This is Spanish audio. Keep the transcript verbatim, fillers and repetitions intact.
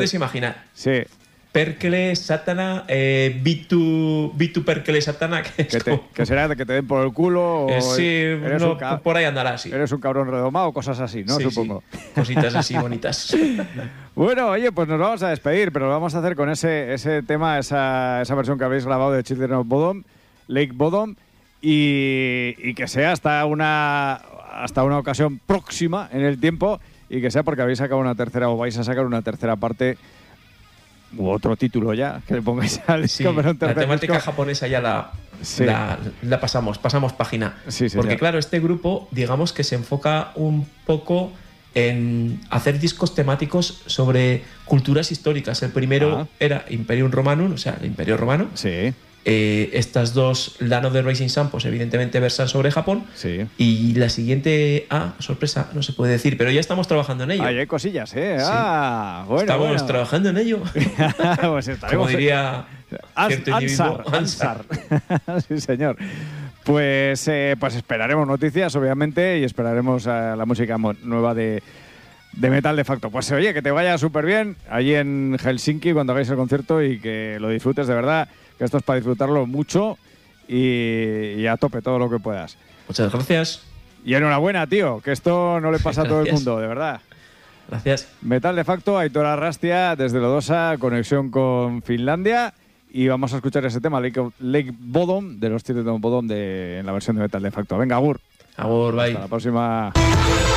puedes imaginar. Sí. Perkele, Satana, eh, Bitu, Bitu Perkele, Satana. Que, que, te, que será de que te den por el culo. Eh, o sí, eres no, un ca- por ahí andará, sí. Eres un cabrón redomado, cosas así, ¿no? Sí, Supongo. sí. Cositas así bonitas. Bueno, oye, pues nos vamos a despedir, pero lo vamos a hacer con ese, ese tema, esa, esa versión que habéis grabado de Children of Bodom, Lake Bodom, y, y que sea hasta una, hasta una ocasión próxima en el tiempo, y que sea porque habéis sacado una tercera o vais a sacar una tercera parte u otro título ya, que le pongáis al disco, Sí, pero un la tercer temática disco. japonesa ya la, Sí. la, la pasamos, pasamos página. Sí, señor. Porque claro, este grupo, digamos que se enfoca un poco en hacer discos temáticos sobre culturas históricas. El primero Ah. era Imperium Romanum, o sea, el Imperio Romano. Sí, Eh, estas dos, Land of the Rising Sun, pues evidentemente versan sobre Japón. sí. Y la siguiente, ah, sorpresa, no se puede decir, pero ya estamos trabajando en ello. Ahí hay cosillas, ¿eh? Sí. Ah, bueno, Estamos bueno. trabajando en ello. Pues estaremos... Como diría Ans- cierto individuo, Ansar, Ansar. Sí, señor. Pues, eh, pues esperaremos noticias, obviamente, y esperaremos a la música mo- nueva de, de Metal de Facto. Pues oye, que te vaya súper bien allí en Helsinki cuando hagáis el concierto y que lo disfrutes de verdad, que esto es para disfrutarlo mucho y, y a tope todo lo que puedas. Muchas gracias. Y enhorabuena, tío, que esto no le pasa a todo el Gracias. mundo, de verdad. Gracias. Metal de Facto, Aitor Arrastia, desde Lodosa, conexión con Finlandia. Y vamos a escuchar ese tema, Lake, Lake Bodom, de los Children of Bodom, de, en la versión de Metal de Facto. Venga, Agur. Agur, bye. Hasta la próxima.